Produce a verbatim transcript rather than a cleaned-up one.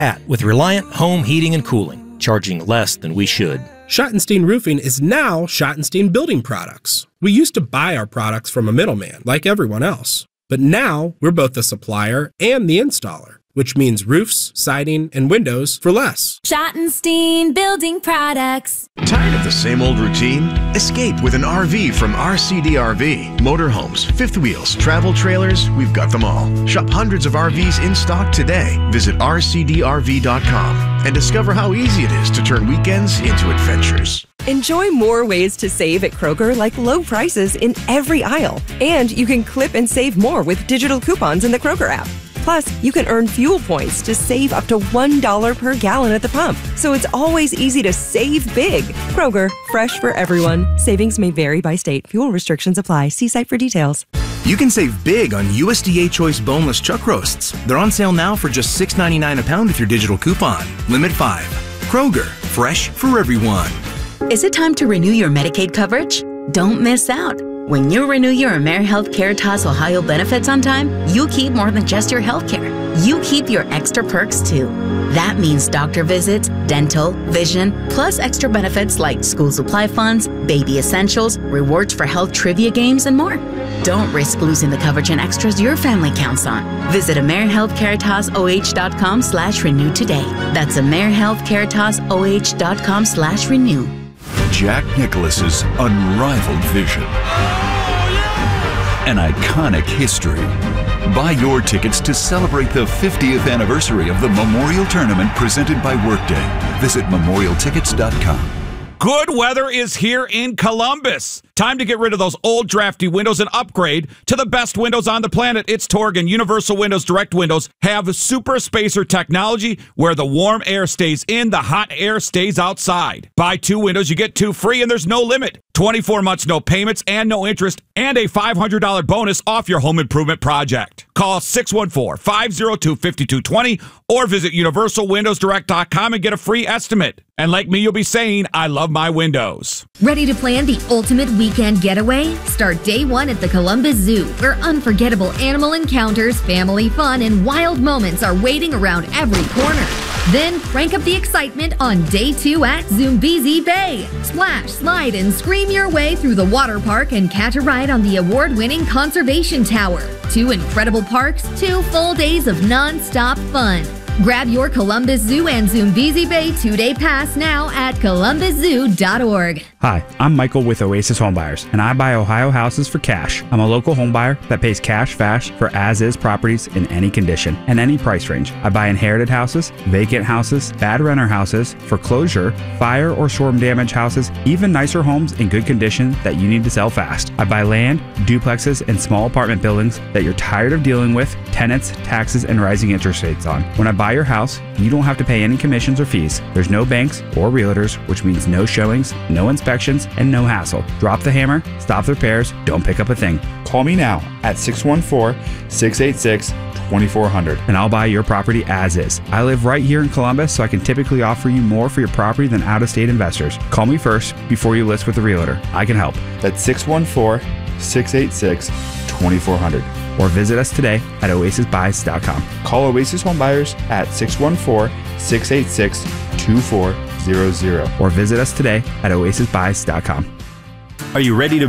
at with Reliant Home Heating and Cooling, charging less than we should. Schottenstein Roofing is now Schottenstein Building Products. We used to buy our products from a middleman, like everyone else. But now we're both the supplier and the installer, which means roofs, siding, and windows for less. Schottenstein Building Products. Tired of the same old routine? Escape with an R V from R C D R V. Motorhomes, fifth wheels, travel trailers, we've got them all. Shop hundreds of R Vs in stock today. Visit R C D R V dot com and discover how easy it is to turn weekends into adventures. Enjoy more ways to save at Kroger, like low prices in every aisle. And you can clip and save more with digital coupons in the Kroger app. Plus, you can earn fuel points to save up to one dollar per gallon at the pump. So it's always easy to save big. Kroger, fresh for everyone. Savings may vary by state. Fuel restrictions apply. See site for details. You can save big on U S D A Choice boneless chuck roasts. They're on sale now for just six ninety-nine a pound with your digital coupon. Limit five. Kroger, fresh for everyone. Is it time to renew your Medicaid coverage? Don't miss out. When you renew your AmeriHealth Caritas Ohio benefits on time, you keep more than just your health care. You keep your extra perks too. That means doctor visits, dental, vision, plus extra benefits like school supply funds, baby essentials, rewards for health trivia games, and more. Don't risk losing the coverage and extras your family counts on. Visit AmeriHealthCaritasOH.com slash renew today. That's AmeriHealthCaritasOH.com slash renew. Jack Nicklaus's unrivaled vision. An iconic history. Buy your tickets to celebrate the fiftieth anniversary of the Memorial Tournament presented by Workday. Visit memorial tickets dot com. Good weather is here in Columbus. Time to get rid of those old drafty windows and upgrade to the best windows on the planet. It's Torgan. Universal Windows Direct Windows have super spacer technology where the warm air stays in, the hot air stays outside. Buy two windows, you get two free, and there's no limit. twenty-four months, no payments, and no interest, and a five hundred dollars bonus off your home improvement project. Call six one four, five oh two, five two two zero or visit universal windows direct dot com and get a free estimate. And like me, you'll be saying, I love my windows. Ready to plan the ultimate weekend getaway? Start day one at the Columbus Zoo, where unforgettable animal encounters, family fun, and wild moments are waiting around every corner. Then crank up the excitement on day two at Zoombezi Bay. Splash, slide, and scream your way through the water park and catch a ride on the award-winning Conservation Tower. Two incredible parks, two full days of non-stop fun. Grab your Columbus Zoo and Zoombezi Bay two-day pass now at columbus zoo dot org. Hi, I'm Michael with Oasis Homebuyers, and I buy Ohio houses for cash. I'm a local homebuyer that pays cash fast for as-is properties in any condition and any price range. I buy inherited houses, vacant houses, bad renter houses, foreclosure, fire or storm damage houses, even nicer homes in good condition that you need to sell fast. I buy land, duplexes, and small apartment buildings that you're tired of dealing with tenants, taxes, and rising interest rates on. When I buy your house, you don't have to pay any commissions or fees. There's no banks or realtors, which means no showings, no inspections, and no hassle. Drop the hammer, stop the repairs, don't pick up a thing. Call me now at six one four, six eight six, two four zero zero and I'll buy your property as is. I live right here in Columbus, so I can typically offer you more for your property than out-of-state investors. Call me first before you list with a realtor. I can help. That's six one four, six eight six, two four zero zero or visit us today at oasis buys dot com. Call Oasis Homebuyers at six one four, six eight six, two four zero zero or visit us today at oasis buys dot com. Are you ready to